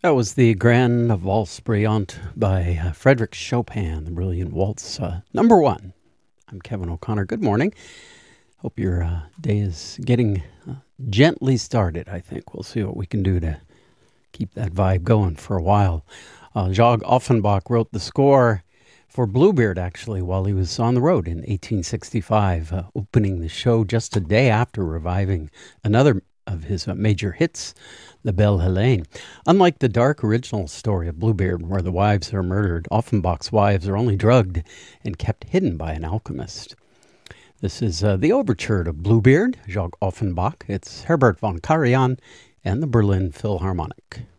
That was the Grand Valse Brillante by Frédéric Chopin, the brilliant waltz. Number one. I'm Kevin O'Connor. Good morning. Hope your day is getting gently started, I think. We'll see what we can do to keep that vibe going for a while. Jacques Offenbach wrote the score for Bluebeard, actually, while he was on the road in 1865, opening the show just a day after reviving another of his major hits, La Belle Helene. Unlike the dark original story of Bluebeard, where the wives are murdered, Offenbach's wives are only drugged and kept hidden by an alchemist. This is the overture to Bluebeard, Jacques Offenbach. It's Herbert von Karajan and the Berlin Philharmonic.